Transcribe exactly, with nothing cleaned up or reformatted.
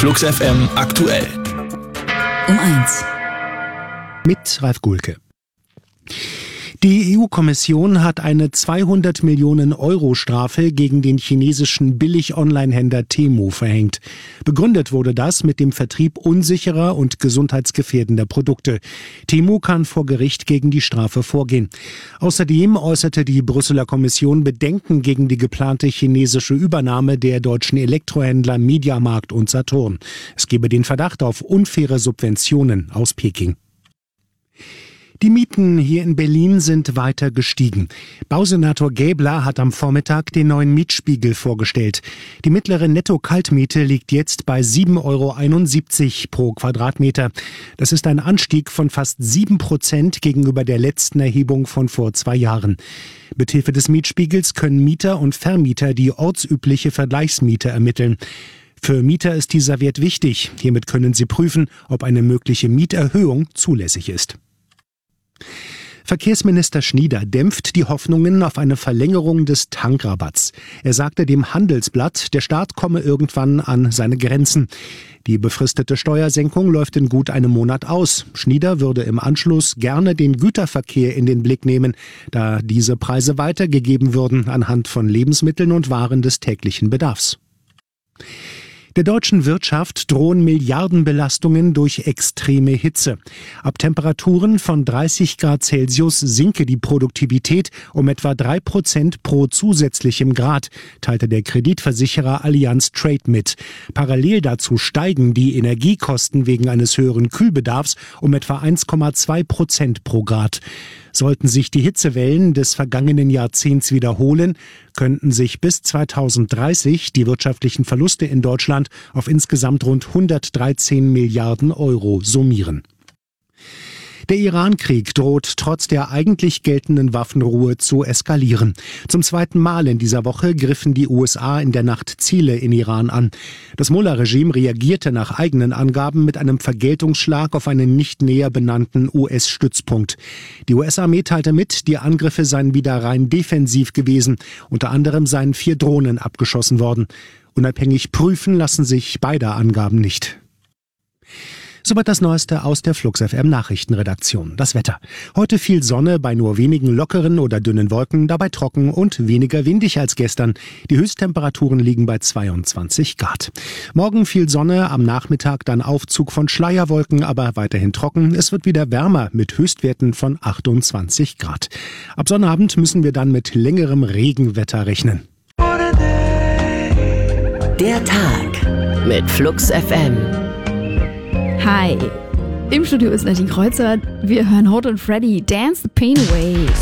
Flux F M aktuell. Um eins. Mit Ralf Gulke. Die E U-Kommission hat eine zweihundert Millionen Euro Strafe gegen den chinesischen Billig-Online-Händler Temu verhängt. Begründet wurde das mit dem Vertrieb unsicherer und gesundheitsgefährdender Produkte. Temu kann vor Gericht gegen die Strafe vorgehen. Außerdem äußerte die Brüsseler Kommission Bedenken gegen die geplante chinesische Übernahme der deutschen Elektrohändler Mediamarkt und Saturn. Es gebe den Verdacht auf unfaire Subventionen aus Peking. Die Mieten hier in Berlin sind weiter gestiegen. Bausenator Gäbler hat am Vormittag den neuen Mietspiegel vorgestellt. Die mittlere Netto-Kaltmiete liegt jetzt bei sieben Euro einundsiebzig pro Quadratmeter. Das ist ein Anstieg von fast sieben Prozent gegenüber der letzten Erhebung von vor zwei Jahren. Mithilfe des Mietspiegels können Mieter und Vermieter die ortsübliche Vergleichsmiete ermitteln. Für Mieter ist dieser Wert wichtig. Hiermit können sie prüfen, ob eine mögliche Mieterhöhung zulässig ist. Verkehrsminister Schnieder dämpft die Hoffnungen auf eine Verlängerung des Tankrabatts. Er sagte dem Handelsblatt, der Staat komme irgendwann an seine Grenzen. Die befristete Steuersenkung läuft in gut einem Monat aus. Schnieder würde im Anschluss gerne den Güterverkehr in den Blick nehmen, da diese Preise weitergegeben würden anhand von Lebensmitteln und Waren des täglichen Bedarfs. Der deutschen Wirtschaft drohen Milliardenbelastungen durch extreme Hitze. Ab Temperaturen von dreißig Grad Celsius sinke die Produktivität um etwa drei Prozent pro zusätzlichem Grad, teilte der Kreditversicherer Allianz Trade mit. Parallel dazu steigen die Energiekosten wegen eines höheren Kühlbedarfs um etwa eins Komma zwei Prozent pro Grad. Sollten sich die Hitzewellen des vergangenen Jahrzehnts wiederholen, könnten sich bis zweitausenddreißig die wirtschaftlichen Verluste in Deutschland auf insgesamt rund hundertdreizehn Milliarden Euro summieren. Der Iran-Krieg droht trotz der eigentlich geltenden Waffenruhe zu eskalieren. Zum zweiten Mal in dieser Woche griffen die U S A in der Nacht Ziele in Iran an. Das Mullah-Regime reagierte nach eigenen Angaben mit einem Vergeltungsschlag auf einen nicht näher benannten U S-Stützpunkt. Die U S-Armee teilte mit, die Angriffe seien wieder rein defensiv gewesen. Unter anderem seien vier Drohnen abgeschossen worden. Unabhängig prüfen lassen sich beide Angaben nicht. Soweit das Neueste aus der Flux F M Nachrichtenredaktion. Das Wetter. Heute viel Sonne bei nur wenigen lockeren oder dünnen Wolken, dabei trocken und weniger windig als gestern. Die Höchsttemperaturen liegen bei zweiundzwanzig Grad. Morgen viel Sonne, am Nachmittag dann Aufzug von Schleierwolken, aber weiterhin trocken. Es wird wieder wärmer mit Höchstwerten von achtundzwanzig Grad. Ab Sonnabend müssen wir dann mit längerem Regenwetter rechnen. Der Tag mit Flux F M. Hi, im Studio ist Nadine Kreuzer. Wir hören Hot und Freddy, Dance the Pain Away.